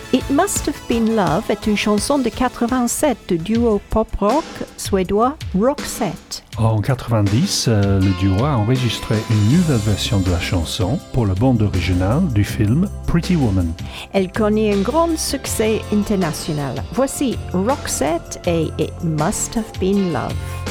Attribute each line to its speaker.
Speaker 1: It Must Have Been Love est une chanson de 87 du duo pop-rock suédois Roxette.
Speaker 2: En 90, le duo a enregistré une nouvelle version de la chanson pour la bande originale du film Pretty Woman.
Speaker 1: Elle connaît un grand succès international. Voici Roxette et It Must Have Been Love.